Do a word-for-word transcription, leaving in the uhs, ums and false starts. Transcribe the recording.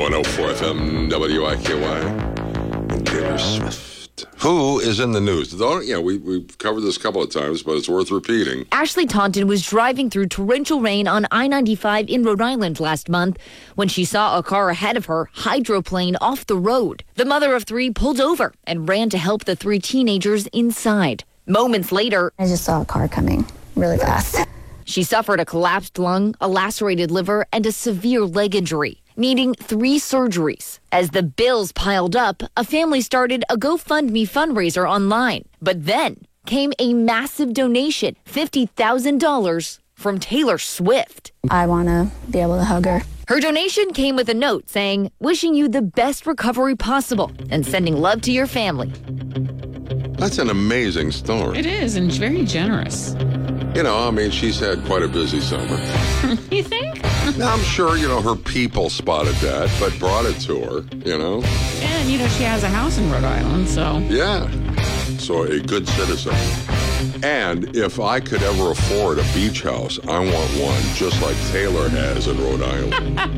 one oh four F M W I K Y. And Taylor Swift, who is in the news. Don't, you know, we, we've covered this a couple of times, but it's worth repeating. Ashley Taunton was driving through torrential rain on I ninety-five in Rhode Island last month when she saw a car ahead of her hydroplane off the road. The mother of three pulled over and ran to help the three teenagers inside. Moments later, I just saw a car coming really fast. She suffered a collapsed lung, a lacerated liver, and a severe leg injury, needing three surgeries. As the bills piled up, a family started a GoFundMe fundraiser online. But then came a massive donation, fifty thousand dollars from Taylor Swift. I want to be able to hug her. Her donation came with a note saying, wishing you the best recovery possible and sending love to your family. That's an amazing story. It is, and very generous. You know, I mean, she's had quite a busy summer. You think? Now, I'm sure, you know, her people spotted that, but brought it to her, you know? And, you know, she has a house in Rhode Island, so. Yeah. So a good citizen. And if I could ever afford a beach house, I want one just like Taylor has in Rhode Island.